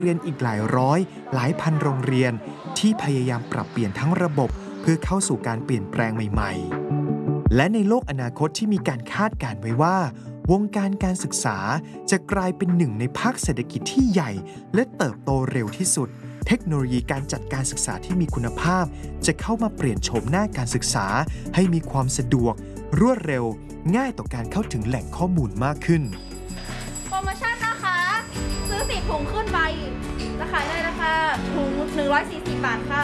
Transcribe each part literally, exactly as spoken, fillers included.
เรียนอีกหลายร้อยหลายพันโรงเรียนที่พยายามปรับเปลี่ยนทั้งระบบเพื่อเข้าสู่การเปลี่ยนแปลงใหม่ๆและในโลกอนาคตที่มีการคาดการณ์ไว้ว่าวงการการศึกษาจะกลายเป็นหนึ่งในภาคเศรษฐกิจที่ใหญ่และเติบโตเร็วที่สุดเทคโนโลยีการจัดการศึกษาที่มีคุณภาพจะเข้ามาเปลี่ยนโฉมหน้าการศึกษาให้มีความสะดวกรวดเร็วง่ายต่อการเข้าถึงแหล่งข้อมูลมากขึ้นโปรโมชั่นนะคะซื้อสิบถุงขึ้นไปจะขายได้ราคาถุงหนึ่งร้อยสี่สิบบาทค่ะ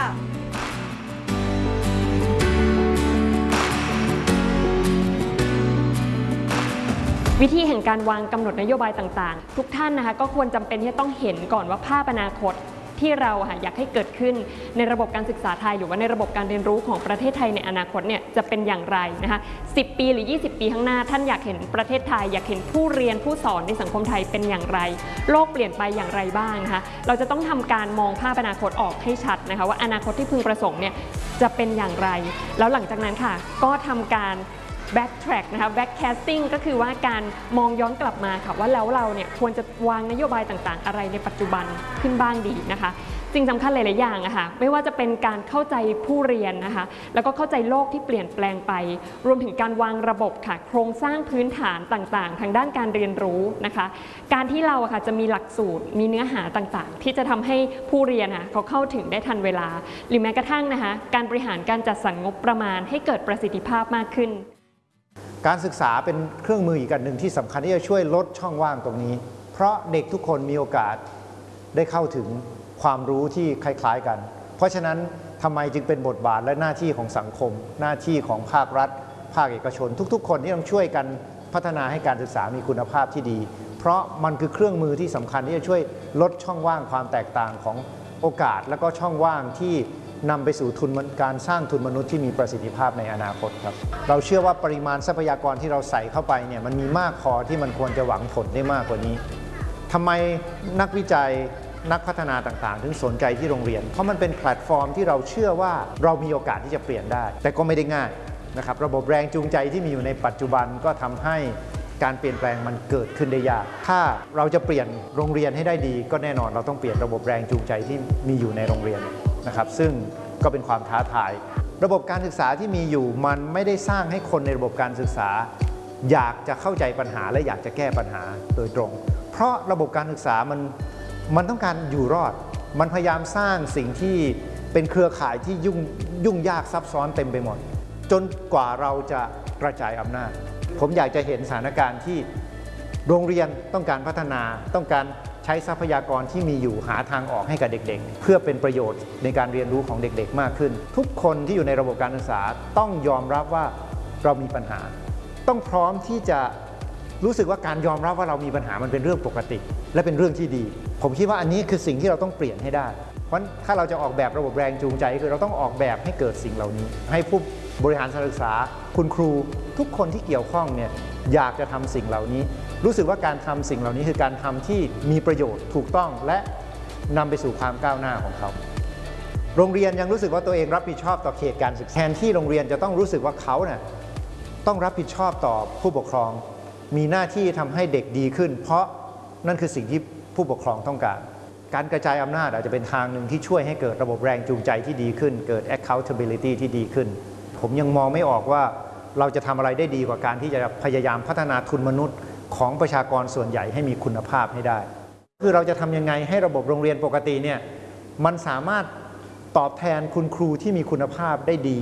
วิธีแห่งการวางกำหนดนโยบายต่างๆทุกท่านนะคะก็ควรจำเป็นที่จะต้องเห็นก่อนว่าภาพอนาคตที่เราอยากให้เกิดขึ้นในระบบการศึกษาไทยหรือว่าในระบบการเรียนรู้ของประเทศไทยในอนาคตเนี่ยจะเป็นอย่างไรนะคะสิบปีหรือยี่สิบปีข้างหน้าท่านอยากเห็นประเทศไทยอยากเห็นผู้เรียนผู้สอนในสังคมไทยเป็นอย่างไรโลกเปลี่ยนไปอย่างไรบ้างนะคะเราจะต้องทำการมองภาพอนาคตออกให้ชัดนะคะว่าอนาคตที่พึงประสงค์เนี่ยจะเป็นอย่างไรแล้วหลังจากนั้นค่ะก็ทำการbacktrack นะคะ backcasting ก็คือว่าการมองย้อนกลับมาค่ะว่าแล้วเราเนี่ยควรจะวางนโยบายต่างๆอะไรในปัจจุบันขึ้นบ้างดีนะคะสิ่งสำคัญหลายๆอย่างอะค่ะไม่ว่าจะเป็นการเข้าใจผู้เรียนนะคะแล้วก็เข้าใจโลกที่เปลี่ยนแปลงไปรวมถึงการวางระบบค่ะโครงสร้างพื้นฐานต่างๆทางด้านการเรียนรู้นะคะการที่เราอะค่ะจะมีหลักสูตรมีเนื้อหาต่างๆที่จะทำให้ผู้เรียนเขาเข้าถึงได้ทันเวลาหรือแม้กระทั่งนะคะการบริหารการจัดสรรงบประมาณให้เกิดประสิทธิภาพมากขึ้นการศึกษาเป็นเครื่องมืออีกอันหนึ่งที่สำคัญที่จะช่วยลดช่องว่างตรงนี้เพราะเด็กทุกคนมีโอกาสได้เข้าถึงความรู้ที่คล้ายๆกันเพราะฉะนั้นทำไมจึงเป็นบทบาทและหน้าที่ของสังคมหน้าที่ของภาครัฐภาคเอกชนทุกๆคนที่ต้องช่วยกันพัฒนาให้การศึกษามีคุณภาพที่ดีเพราะมันคือเครื่องมือที่สำคัญที่จะช่วยลดช่องว่างความแตกต่างของโอกาสและก็ช่องว่างที่นำไปสู่ทุนการสร้างทุนมนุษย์ที่มีประสิทธิภาพในอนาคตครับเราเชื่อว่าปริมาณทรัพยากรที่เราใส่เข้าไปเนี่ยมันมีมากพอที่มันควรจะหวังผลได้มากกว่านี้ทำไมนักวิจัยนักพัฒนาต่างๆถึงสนใจที่โรงเรียนเพราะมันเป็นแพลตฟอร์มที่เราเชื่อว่าเรามีโอกาสที่จะเปลี่ยนได้แต่ก็ไม่ได้ง่ายนะครับระบบแรงจูงใจที่มีอยู่ในปัจจุบันก็ทำให้การเปลี่ยนแปลงมันเกิดขึ้นได้ยากถ้าเราจะเปลี่ยนโรงเรียนให้ได้ดีก็แน่นอนเราต้องเปลี่ยนระบบแรงจูงใจที่มีอยู่ในโรงเรียนนะครับซึ่งก็เป็นความท้าทายระบบการศึกษาที่มีอยู่มันไม่ได้สร้างให้คนในระบบการศึกษาอยากจะเข้าใจปัญหาและอยากจะแก้ปัญหาโดยตรงเพราะระบบการศึกษามันมันต้องการอยู่รอดมันพยายามสร้างสิ่งที่เป็นเครือข่ายที่ยุ่งยุ่งยากซับซ้อนเต็มไปหมดจนกว่าเราจะกระจายอำนาจผมอยากจะเห็นสถานการณ์ที่โรงเรียนต้องการพัฒนาต้องการใช้ทรัพยากรที่มีอยู่หาทางออกให้กับเด็กๆเพื่อเป็นประโยชน์ในการเรียนรู้ของเด็กๆมากขึ้นทุกคนที่อยู่ในระบบการศึกษาต้องยอมรับว่าเรามีปัญหาต้องพร้อมที่จะรู้สึกว่าการยอมรับว่าเรามีปัญหามันเป็นเรื่องปกติและเป็นเรื่องที่ดีผมคิดว่าอันนี้คือสิ่งที่เราต้องเปลี่ยนให้ได้เพราะถ้าเราจะออกแบบระบบแรงจูงใจคือเราต้องออกแบบให้เกิดสิ่งเหล่านี้ให้ผู้บริหารสถานศึกษาคุณครูทุกคนที่เกี่ยวข้องเนี่ยอยากจะทำสิ่งเหล่านี้รู้สึกว่าการทำสิ่งเหล่านี้คือการทำที่มีประโยชน์ถูกต้องและนำไปสู่ความก้าวหน้าของเขาโรงเรียนยังรู้สึกว่าตัวเองรับผิดชอบต่อเขตการศึกษาแทนที่โรงเรียนจะต้องรู้สึกว่าเขาเนี่ยต้องรับผิดชอบต่อผู้ปกครองมีหน้าที่ทำให้เด็กดีขึ้นเพราะนั่นคือสิ่งที่ผู้ปกครองต้องการการกระจายอำนาจอาจจะเป็นทางหนึ่งที่ช่วยให้เกิดระบบแรงจูงใจที่ดีขึ้นเกิด accountability ที่ดีขึ้นผมยังมองไม่ออกว่าเราจะทำอะไรได้ดีกว่าการที่จะพยายามพัฒนาทุนมนุษย์ของประชากรส่วนใหญ่ให้มีคุณภาพให้ได้คือเราจะทำยังไงให้ระบบโรงเรียนปกติเนี่ยมันสามารถตอบแทนคุณครูที่มีคุณภาพได้ดี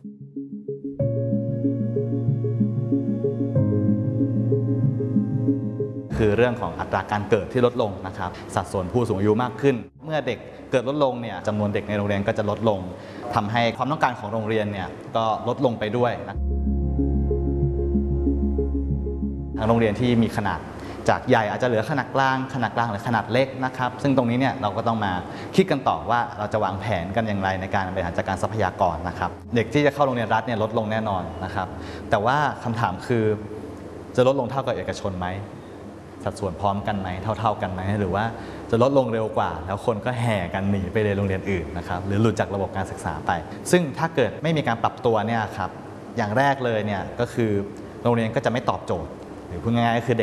คือเรื่องของอัตราการเกิดที่ลดลงนะครับสัดส่วนผู้สูงอายุมากขึ้นเมื่อเด็กเกิดลดลงเนี่ยจำนวนเด็กในโรงเรียนก็จะลดลงทำให้ความต้องการของโรงเรียนเนี่ยก็ลดลงไปด้วยนะทางโรงเรียนที่มีขนาดจากใหญ่อาจจะเหลือขนาดกลางขนาดกลางหรือขนาดเล็กนะครับซึ่งตรงนี้เนี่ยเราก็ต้องมาคิดกันต่อว่าเราจะวางแผนกันอย่างไรในการบริหารจัดการทรัพยากรนะครับเด็กที่จะเข้าโรงเรียนรัฐเนี่ยลดลงแน่นอนนะครับแต่ว่าคำถามคือจะลดลงเท่ากับเอกชนไหมสัดส่วนพร้อมกันไหมเท่าๆกันไหมหรือว่าจะลดลงเร็วกว่าแล้วคนก็แห่กันหนีไปเรียนโรงเรียนอื่นนะครับหรือหลุดจากระบบการศึกษาไปซึ่งถ้าเกิดไม่มีการปรับตัวเนี่ยครับอย่างแรกเลยเนี่ยก็คือโรงเรียนก็จะไม่ตอบโจทย์หรือพูดง่ายๆก็คือเด็ก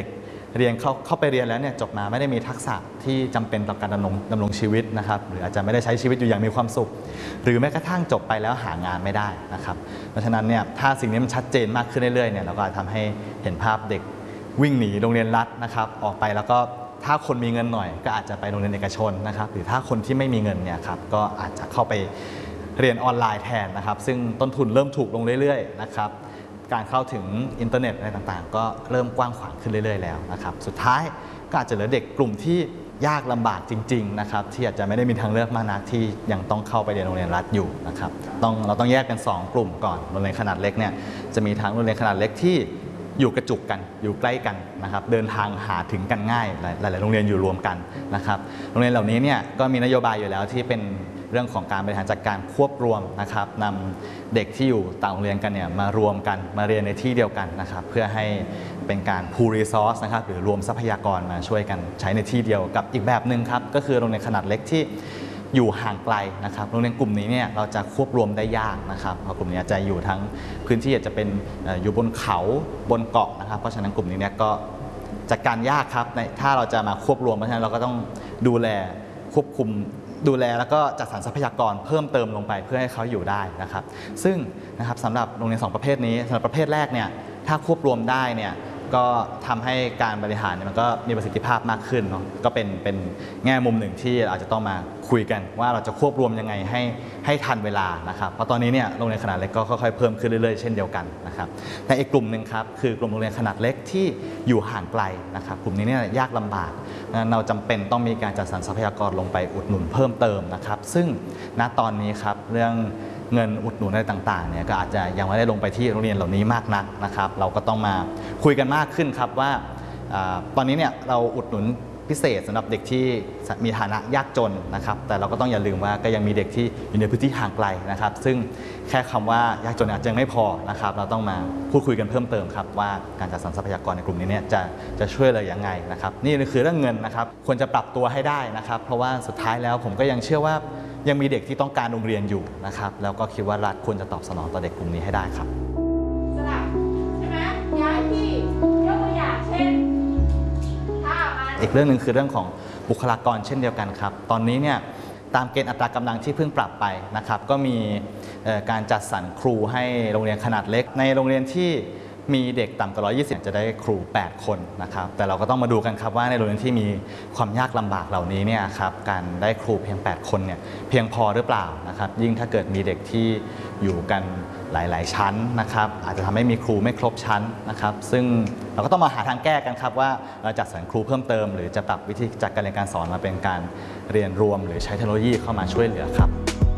เรียนเข้าเข้าไปเรียนแล้วเนี่ยจบมาไม่ได้มีทักษะที่จำเป็นต่อการดำรงดำรงชีวิตนะครับหรืออาจจะไม่ได้ใช้ชีวิตอยู่อย่างมีความสุขหรือแม้กระทั่งจบไปแล้วหางานไม่ได้นะครับเพราะฉะนั้นเนี่ยถ้าสิ่งนี้มันชัดเจนมากขึ้นเรื่อยๆเนี่ยเราก็ทำให้เห็นภาพเด็กวิ่งหนีโรงเรียนรัฐนะครับออกไปแล้วก็ถ้าคนมีเงินหน่อยก็อาจจะไปโรงเรียนเอกชนนะครับหรือถ้าคนที่ไม่มีเงินเนี่ยครับก็อาจจะเข้าไปเรียนออนไลน์แทนนะครับซึ่งต้นทุนเริ่มถูกลงเรื่อยๆนะครับการเข้าถึงอินเทอร์เน็ตอะไรต่างๆก็เริ่มกว้างขวางขึ้นเรื่อยๆแล้วนะครับสุดท้ายก็อาจจะเหลือเด็กกลุ่มที่ยากลำบากจริงๆนะครับที่อาจจะไม่ได้มีทางเลือกมากนักที่ยังต้องเข้าไปเรียนโรงเรียนรัฐอยู่นะครับต้องเราต้องแยกกันสองกลุ่มก่อนโรงเรียนขนาดเล็กเนี่ยจะมีทั้งโรงเรียนขนาดเล็กที่อยู่กระจุกกันอยู่ใกล้กันนะครับเดินทางหาถึงกันง่ายหลายๆโรงเรียนอยู่รวมกันนะครับโรงเรียนเหล่านี้เนี่ยก็มีนโยบายอยู่แล้วที่เป็นเรื่องของการบริหารจัดการควบรวมนะครับนำเด็กที่อยู่ต่างโรงเรียนกันเนี่ยมารวมกันมาเรียนในที่เดียวกันนะครับเพื่อให้เป็นการ pool resource นะครับหรือรวมทรัพยากรมาช่วยกันใช้ในที่เดียวกับอีกแบบหนึ่งครับก็คือโรงเรียนขนาดเล็กที่อยู่ห่างไกลนะครับโรงเรียนกลุ่มนี้เนี่ยเราจะควบรวมได้ยากนะครับเพราะกลุ่มนี้จะอยู่ทั้งพื้นที่อาจจะเป็นอยู่บนเขาบนเกาะนะครับเพราะฉะนั้นกลุ่มนี้เนี่ยก็จัดการยากครับถ้าเราจะมาควบรวมเพราะฉะนั้นเราก็ต้องดูแลควบคุมดูแลแล้วก็จัดสรรทรัพยากรเพิ่มเติมลงไปเพื่อให้เขาอยู่ได้นะครับซึ่งนะครับสำหรับโรงเรียนสองประเภทนี้สำหรับประเภทแรกเนี่ยถ้าควบรวมได้เนี่ยก็ทำให้การบริหารเนี่ยมันก็มีประสิทธิภาพมากขึ้นเนาะก็เป็นเป็นแง่มุมหนึ่งที่อาจจะต้องมาคุยกันว่าเราจะควบรวมยังไงให้ให้ทันเวลานะครับเพราะตอนนี้เนี่ยโรงเรียนขนาดเล็กก็ค่อยๆเพิ่มขึ้นเรื่อยๆเช่นเดียวกันนะครับแต่อีกกลุ่มหนึ่งครับคือกลุ่มโรงเรียนขนาดเล็กที่อยู่ห่างไกลนะครับกลุ่มนี้เนี่ยยากลำบากเราจำเป็นต้องมีการจัดสรรทรัพยากรลงไปอุดหนุนเพิ่มเติมนะครับซึ่งณตอนนี้ครับเรื่องเงินอุดหนุนอะไรต่างๆเนี่ยก็อาจจะยังไม่ได้ลงไปที่โรงเรียนเหล่านี้มากนักนะครับเราก็ต้องมาคุยกันมากขึ้นครับว่าตอนนี้เนี่ยเราอุดหนุนพิเศษสำหรับเด็กที่มีฐานะยากจนนะครับแต่เราก็ต้องอย่าลืมว่าก็ยังมีเด็กที่อยู่ในพื้นที่ห่างไกลนะครับซึ่งแค่คำว่ายากจนอาจจะไม่พอนะครับเราต้องมาพูดคุยกันเพิ่มเติมครับว่าการจัดสรรทรัพยากรในกลุ่มนี้เนี่ยจะจะช่วยเหลือยังไงนะครับนี่คือเรื่องเงินนะครับควรจะปรับตัวให้ได้นะครับเพราะว่าสุดท้ายแล้วผมก็ยังเชื่อว่ายังมีเด็กที่ต้องการโรงเรียนอยู่นะครับแล้วก็คิดว่ารัฐควรจะตอบสนองต่อเด็กกลุ่มนี้ให้ได้ครับสลับใช่ไหมย้ายที่ยกตัวอย่างเช่นถ้ามันอีกเรื่องหนึ่งคือเรื่องของบุคลากรเช่นเดียวกันครับตอนนี้เนี่ยตามเกณฑ์อัตรากำลังที่เพิ่งปรับไปนะครับก็มีการจัดสรรครูให้โรงเรียนขนาดเล็กในโรงเรียนที่มีเด็กต่ำกว่าหนึ่งร้อยยี่สิบจะได้ครูแปดคนนะครับแต่เราก็ต้องมาดูกันครับว่าในโรงเรียนที่มีความยากลำบากเหล่านี้เนี่ยครับการได้ครูเพียงแปดคนเนี่ยเพียงพอหรือเปล่านะครับยิ่งถ้าเกิดมีเด็กที่อยู่กันหลายๆชั้นนะครับอาจจะทำให้มีครูไม่ครบชั้นนะครับซึ่งเราก็ต้องมาหาทางแก้กันครับว่าเราจัดสรรครูเพิ่มเติมหรือจะปรับวิธีจัดการเรียนการสอนมาเป็นการเรียนรวมหรือใช้เทคโนโลยีเข้ามาช่วยเหลือครับ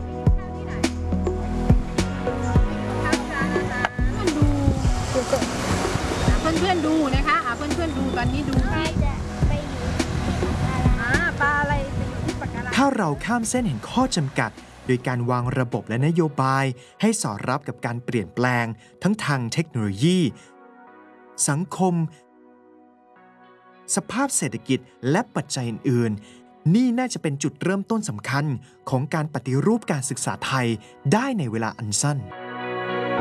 เพื่อนๆดูนะคะเพื่อนๆดูตอนนี้ดูที่ไปอยู่ปลาอะไรไปอยู่ที่ปะการังถ้าเราข้ามเส้นเห็นข้อจำกัดโดยการวางระบบและนโยบายให้สอดรับกับการเปลี่ยนแปลงทั้งทางเทคโนโลยี สังคม สภาพเศรษฐกิจและปัจจัยอื่นๆนี่น่าจะเป็นจุดเริ่มต้นสำคัญของการปฏิรูปการศึกษาไทยได้ในเวลาอันสั้น